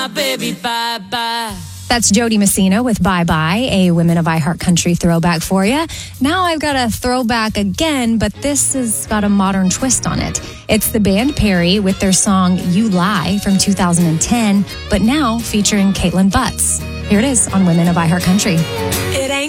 baby, bye-bye. That's Jody Messina with Bye Bye, a Women of iHeart Country throwback for you. Now I've got a throwback again, but this has got a modern twist on it. It's the band Perry with their song You Lie from 2010, but now featuring Caitlin Butts. Here it is on Women of iHeart Country.